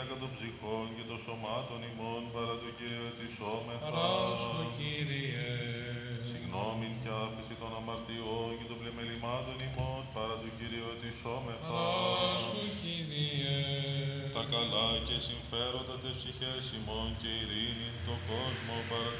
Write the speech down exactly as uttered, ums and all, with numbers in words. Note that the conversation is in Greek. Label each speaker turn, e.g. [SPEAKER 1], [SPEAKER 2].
[SPEAKER 1] ατάκα των ψυχών και των σωμάτων ημών, παρά το Κύριο ετισόμεθα.
[SPEAKER 2] Παράσου, Κύριε.
[SPEAKER 1] Συγγνώμην και άφεση των αμαρτιών και των πλημελημάτων ημών, παρά το Κύριο ετισόμεθα.
[SPEAKER 2] Παράσου, Κύριε.
[SPEAKER 1] Τα καλά και συμφέροντα τες ψυχές ημών και ειρήνην τον κόσμο, παρά